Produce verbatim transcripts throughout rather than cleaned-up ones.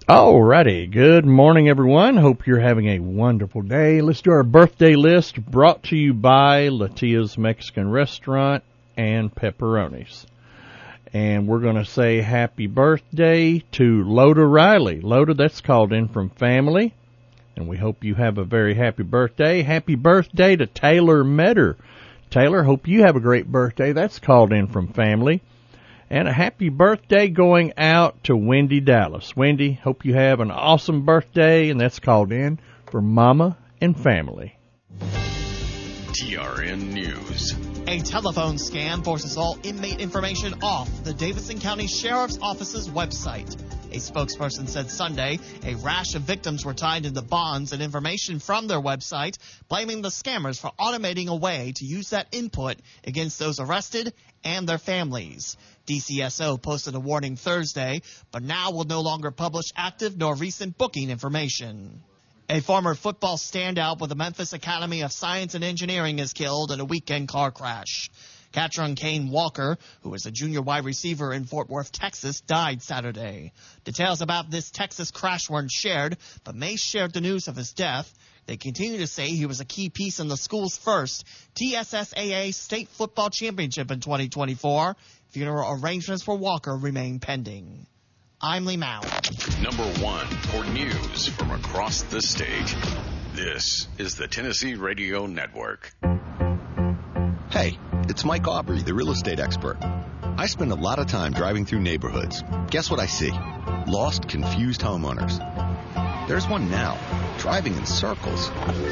Alrighty, good morning everyone. Hope you're having a wonderful day. Let's do our birthday list, brought to you by Latia's Mexican Restaurant and Pepperonis. And we're going to say happy birthday to Loda Riley. Loda, that's called in from family, and we hope you have a very happy birthday. Happy birthday to Taylor Metter. Taylor, hope you have a great birthday. That's called in from family. And a happy birthday going out to Wendy Dallas. Wendy, hope you have an awesome birthday, and that's called in for Mama and family. T R N News. A telephone scam forces all inmate information off the Davidson County Sheriff's Office's website. A spokesperson said Sunday a rash of victims were tied into bonds and information from their website, blaming the scammers for automating a way to use that input against those arrested and their families. D C S O posted a warning Thursday, but now will no longer publish active nor recent booking information. A former football standout with the Memphis Academy of Science and Engineering is killed in a weekend car crash. Catron Kane Walker, who was a junior wide receiver in Fort Worth, Texas, died Saturday. Details about this Texas crash weren't shared, but Mace shared the news of his death. They continue to say he was a key piece in the school's first T S S A A State Football Championship in twenty twenty-four. Funeral arrangements for Walker remain pending. I'm Lee Mao. Number one for news from across the state. This is the Tennessee Radio Network. Hey, it's Mike Aubrey, the real estate expert. I spend a lot of time driving through neighborhoods. Guess what I see? Lost, confused homeowners. There's one now, driving in circles.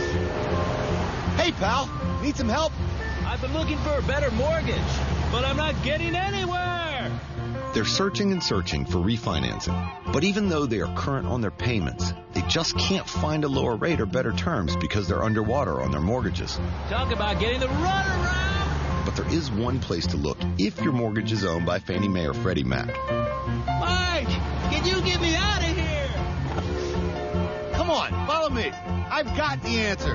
Hey, pal, need some help? I've been looking for a better mortgage, but I'm not getting anywhere. They're searching and searching for refinancing. But even though they are current on their payments, they just can't find a lower rate or better terms because they're underwater on their mortgages. Talk about getting the runaround. But there is one place to look if your mortgage is owned by Fannie Mae or Freddie Mac. Mike, can you get me out of here? Come on, follow me. I've got the answer.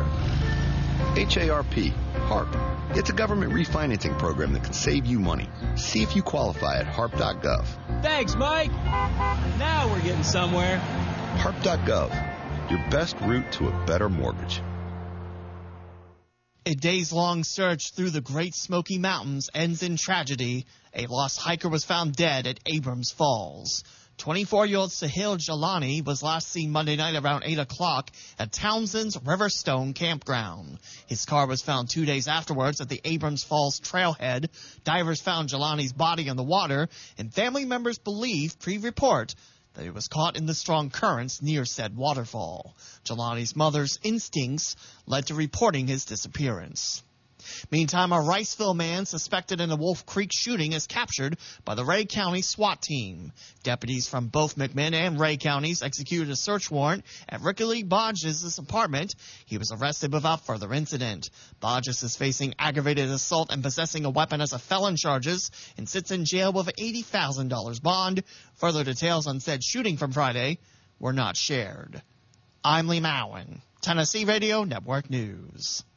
H A R P, HARP. It's a government refinancing program that can save you money. See if you qualify at harp dot gov. Thanks, Mike. Now we're getting somewhere. harp dot gov, your best route to a better mortgage. A days-long search through the Great Smoky Mountains ends in tragedy. A lost hiker was found dead at Abrams Falls. twenty-four-year-old Sahil Jalani was last seen Monday night around eight o'clock at Townsend's Riverstone Campground. His car was found two days afterwards at the Abrams Falls trailhead. Divers found Jalani's body in the water, and family members believe, pre-report, that he was caught in the strong currents near said waterfall. Jalani's mother's instincts led to reporting his disappearance. Meantime, a Riceville man suspected in a Wolf Creek shooting is captured by the Ray County SWAT team. Deputies from both McMinn and Ray counties executed a search warrant at Ricky Lee Bodges' apartment. He was arrested without further incident. Bodges is facing aggravated assault and possessing a weapon as a felon charges and sits in jail with an eighty thousand dollars bond. Further details on said shooting from Friday were not shared. I'm Lee Mowen, Tennessee Radio Network News.